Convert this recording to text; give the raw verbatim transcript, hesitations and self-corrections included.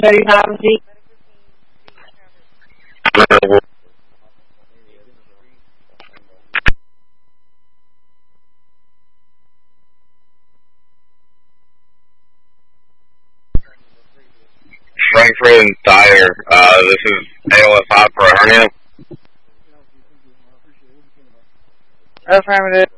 thirty-five Z. Frankfurt and Dyer, uh, this is A O S I for a hernia. Affirmative.